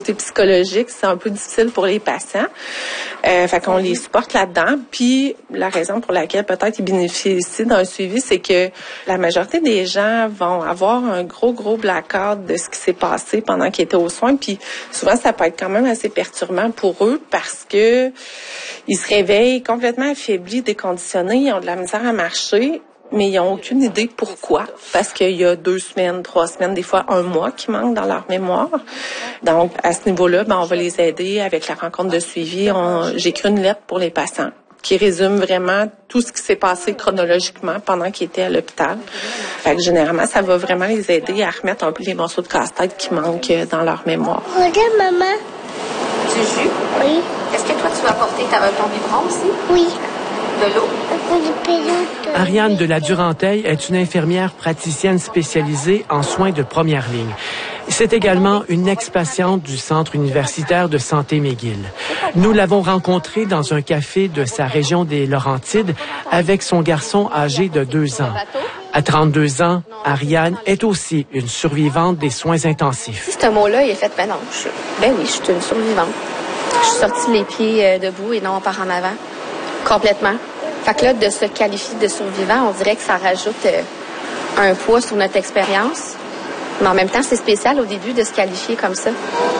C'est psychologique, c'est un peu difficile pour les patients. Fait qu'on les supporte là-dedans. Puis la raison pour laquelle peut-être ils bénéficient d'un suivi, c'est que la majorité des gens vont avoir un gros blackout de ce qui s'est passé pendant qu'ils étaient aux soins. Puis souvent, ça peut être quand même assez perturbant pour eux parce que ils se réveillent complètement affaiblis, déconditionnés, ils ont de la misère à marcher. Mais ils n'ont aucune idée pourquoi. Parce qu'il y a 2 semaines, 3 semaines, des fois 1 mois qui manque dans leur mémoire. Donc, à ce niveau-là, on va les aider avec la rencontre de suivi. J'écris une lettre pour les patients qui résume vraiment tout ce qui s'est passé chronologiquement pendant qu'ils étaient à l'hôpital. Fait que généralement, ça va vraiment les aider à remettre un peu les morceaux de casse-tête qui manquent dans leur mémoire. Regarde, maman. Du jus? Oui. Est-ce que toi, tu vas porter ton biberon aussi? Oui. De l'eau? Ariane de la Durantaye est une infirmière praticienne spécialisée en soins de première ligne. C'est également une ex-patiente du Centre universitaire de santé McGill. Nous l'avons rencontrée dans un café de sa région des Laurentides avec son garçon âgé de 2 ans. À 32 ans, Ariane est aussi une survivante des soins intensifs. Ce mot-là, il est fait, non, oui, je suis une survivante. Je suis sortie les pieds debout et non par en avant. Complètement. Fait que là, de se qualifier de survivant, on dirait que ça rajoute un poids sur notre expérience. Mais en même temps, c'est spécial au début de se qualifier comme ça.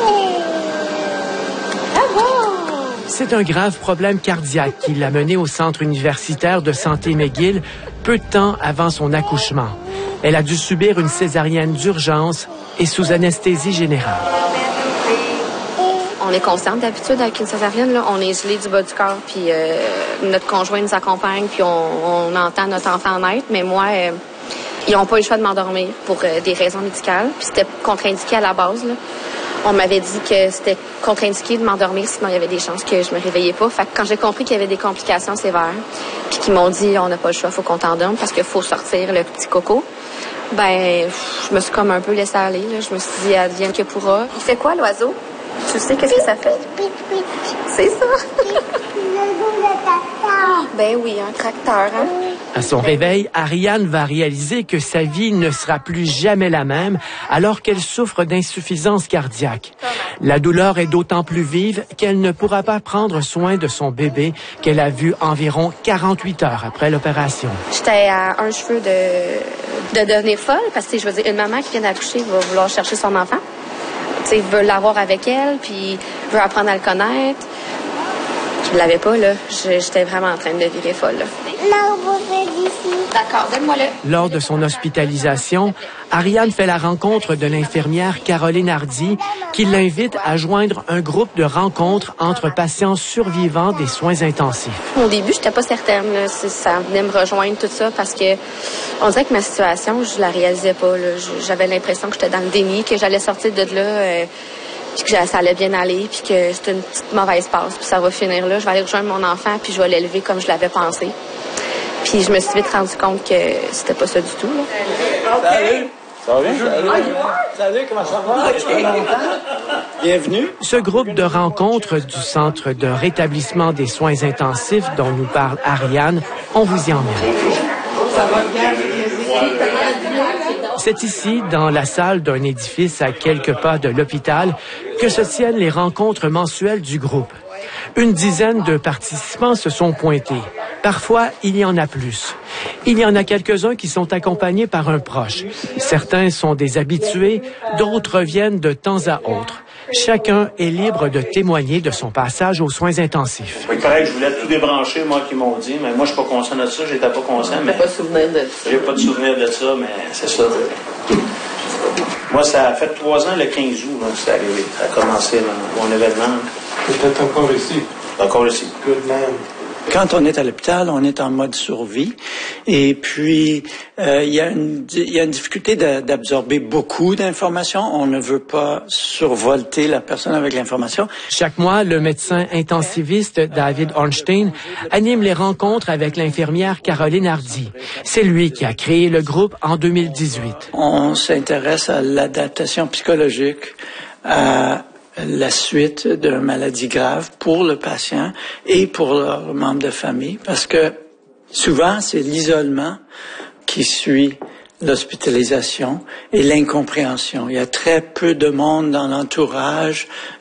C'est un grave problème cardiaque qui l'a menée au Centre universitaire de santé McGill peu de temps avant son accouchement. Elle a dû subir une césarienne d'urgence et sous anesthésie générale. On est consciente d'habitude avec une césarienne, là, on est gelé du bas du corps, puis notre conjoint nous accompagne, puis on entend notre enfant naître. Mais moi, ils n'ont pas eu le choix de m'endormir pour des raisons médicales. Puis c'était contre-indiqué à la base, là. On m'avait dit que c'était contre-indiqué de m'endormir, sinon il y avait des chances que je me réveillais pas. Fait que quand j'ai compris qu'il y avait des complications sévères, puis qu'ils m'ont dit on n'a pas le choix, faut qu'on t'endorme parce qu'il faut sortir le petit coco, ben je me suis comme un peu laissée aller, là. Je me suis dit advienne que pourra. Il fait quoi l'oiseau? Tu sais qu'est-ce que ça fait? C'est ça. Ben oui, un tracteur, hein? À son réveil, Ariane va réaliser que sa vie ne sera plus jamais la même alors qu'elle souffre d'insuffisance cardiaque. La douleur est d'autant plus vive qu'elle ne pourra pas prendre soin de son bébé qu'elle a vu environ 48 heures après l'opération. J'étais à un cheveu de devenir folle parce que, je veux dire, une maman qui vient d'accoucher va vouloir chercher son enfant. Tu sais, veut l'avoir avec elle, puis veut apprendre à le connaître. Je l'avais pas, là. J'étais vraiment en train de virer folle, là. Non, vous faites ici. D'accord, donne-moi-le. Lors de son hospitalisation, Ariane fait la rencontre de l'infirmière Caroline Hardy qui l'invite à joindre un groupe de rencontres entre patients survivants des soins intensifs. Au début, j'étais pas certaine, là, si ça venait me rejoindre, tout ça, parce que on dirait que ma situation, je la réalisais pas, là. J'avais l'impression que j'étais dans le déni, que j'allais sortir de là, puis que ça allait bien aller, puis que c'était une petite mauvaise passe, puis ça va finir là. Je vais aller rejoindre mon enfant, puis je vais l'élever comme je l'avais pensé. Puis je me suis vite rendu compte que c'était pas ça du tout, là. Salut! Ça va bien? Salut, comment ça va? Okay. Bienvenue. Ce groupe de rencontres du Centre de rétablissement des soins intensifs dont nous parle Ariane, on vous y emmène. C'est ici, dans la salle d'un édifice à quelques pas de l'hôpital, que se tiennent les rencontres mensuelles du groupe. Une dizaine de participants se sont pointés. Parfois, il y en a plus. Il y en a quelques-uns qui sont accompagnés par un proche. Certains sont des habitués, d'autres viennent de temps à autre. Chacun est libre de témoigner de son passage aux soins intensifs. Oui, correct, je voulais tout débrancher, moi, qui m'ont dit, mais moi, je suis pas conscient de ça, j'étais pas conscient, mais... Pas de souvenir de ça. J'ai pas de souvenir de ça, mais c'est ça. Moi, ça a fait 3 ans, le 15 août, là, c'est arrivé. Ça a commencé, mon événement. Tu es encore ici? Encore ici. Good man. Quand on est à l'hôpital, on est en mode survie. Et puis, il y a une difficulté d'absorber beaucoup d'informations. On ne veut pas survolter la personne avec l'information. Chaque mois, le médecin intensiviste David Ornstein anime les rencontres avec l'infirmière Caroline Hardy. C'est lui qui a créé le groupe en 2018. On s'intéresse à l'adaptation psychologique, à la suite d'une maladie grave pour le patient et pour leurs membres de famille, parce que souvent, c'est l'isolement qui suit l'hospitalisation et l'incompréhension. Il y a très peu de monde dans l'entourage